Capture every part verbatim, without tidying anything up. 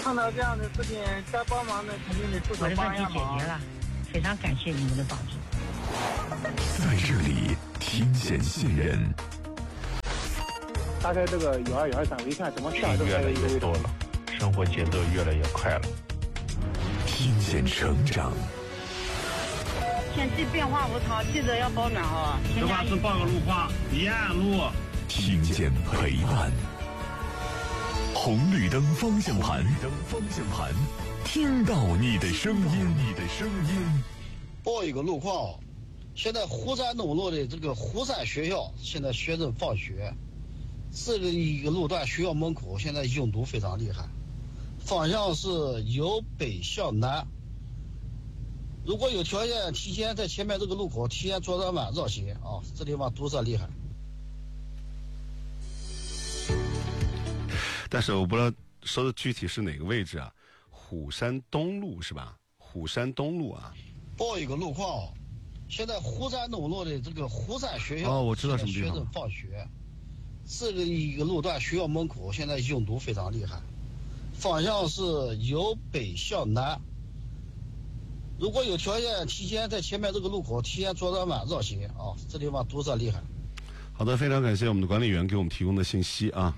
碰到这样的事情，该帮忙的肯定得出手帮一下忙。 我的问题解决了，非常感谢你们的帮助。 在这里听见信任。 大概这个有二有二三，我一看怎么下都越来越多了，生活节奏越来越快了。 听见成长。 天气变化无常，记得要保暖哦。 实话是报个路况，沿岸路。 听见陪伴。红绿灯方向盘，灯方向盘，听到你的声音，你的声音。 报一个路况，现在湖山东路的这个湖山学校，现在学生放学，这个一个路段学校门口现在拥堵非常厉害，方向是由北向南。如果有条件，提前在前面这个路口提前左转弯绕行啊，这地方堵塞厉害。 但是我不知道说的具体是哪个位置啊？虎山东路是吧？虎山东路啊。 报一个路况，现在湖山东路的这个湖山学校， 哦，我知道什么地方。 学生放学，这个一个路段学校门口现在拥堵非常厉害，方向是由北向南。如果有条件，提前在前面这个路口提前左转弯绕行啊，这地方堵塞厉害。 好的，非常感谢我们的管理员给我们提供的信息啊。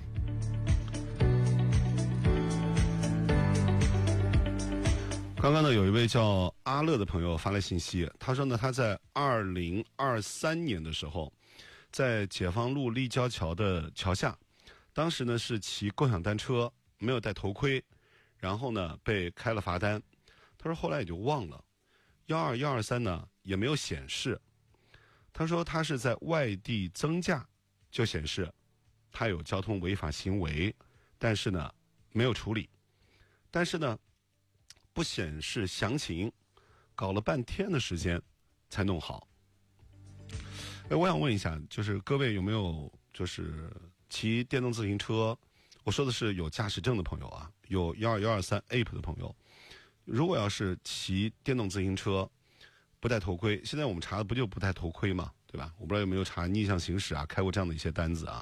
刚刚呢，有一位叫阿乐的朋友发来信息，他说呢，他在二零二三年的时候，在解放路立交桥的桥下，当时呢是骑共享单车，没有戴头盔，然后呢被开了罚单。他说后来也就忘了，幺二幺二三呢也没有显示。他说他是在外地增驾，就显示他有交通违法行为，但是呢没有处理，但是呢不显示详情，搞了半天的时间才弄好。哎，我想问一下，就是各位有没有就是骑电动自行车？我说的是有驾驶证的朋友啊，有幺二幺二三 A P P 的朋友。如果要是骑电动自行车不戴头盔，现在我们查的不就不戴头盔吗？对吧？我不知道有没有查逆向行驶啊，开过这样的一些单子啊。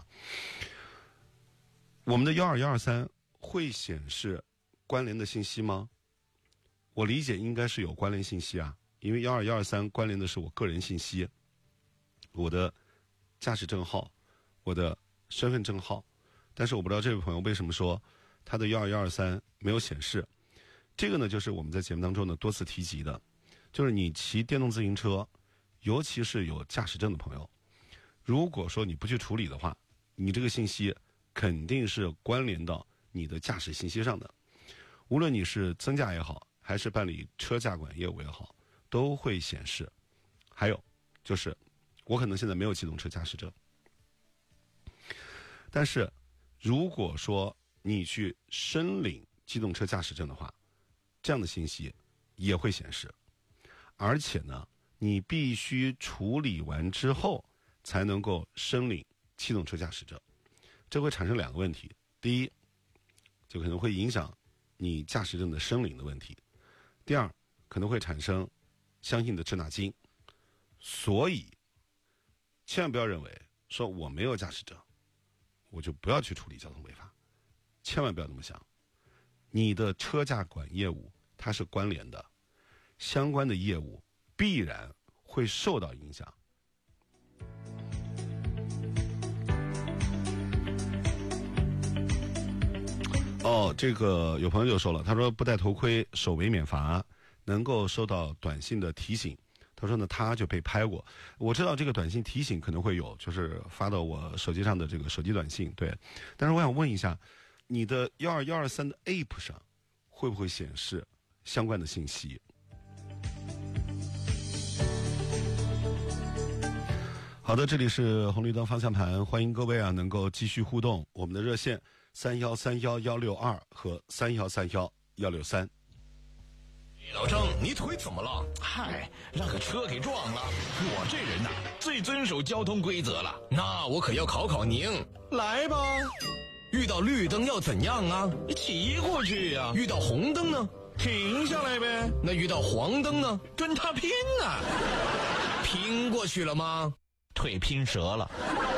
我们的幺二幺二三会显示关联的信息吗？我理解应该是有关联信息啊，因为幺二幺二三关联的是我个人信息，我的驾驶证号，我的身份证号。但是我不知道这位朋友为什么说他的幺二幺二三没有显示。这个呢，就是我们在节目当中呢多次提及的，就是你骑电动自行车，尤其是有驾驶证的朋友，如果说你不去处理的话，你这个信息肯定是关联到你的驾驶信息上的，无论你是增驾也好，还是办理车驾管业务也好，都会显示。还有就是，我可能现在没有机动车驾驶证，但是如果说你去申领机动车驾驶证的话，这样的信息也会显示，而且呢，你必须处理完之后才能够申领机动车驾驶证。这会产生两个问题，第一，就可能会影响你驾驶证的申领的问题；第二，可能会产生相应的滞纳金。所以，千万不要认为说我没有驾驶证，我就不要去处理交通违法，千万不要这么想。你的车驾管业务它是关联的，相关的业务必然会受到影响。哦，这个有朋友就说了，他说不戴头盔手违免罚，能够收到短信的提醒。他说呢，他就被拍过。我知道这个短信提醒可能会有，就是发到我手机上的这个手机短信，对。但是我想问一下，你的幺二幺二三的 A P P 上会不会显示相关的信息？好的，这里是红绿灯方向盘，欢迎各位啊能够继续互动。我们的热线三幺三幺幺六二和三幺三幺幺六三。 老张，你腿怎么了？嗨，让个车给撞了。我这人呐、啊，最遵守交通规则了。那我可要考考您，来吧。遇到绿灯要怎样啊？骑过去呀、啊。遇到红灯呢？停下来呗。那遇到黄灯呢？跟他拼啊！拼过去了吗？腿拼折了。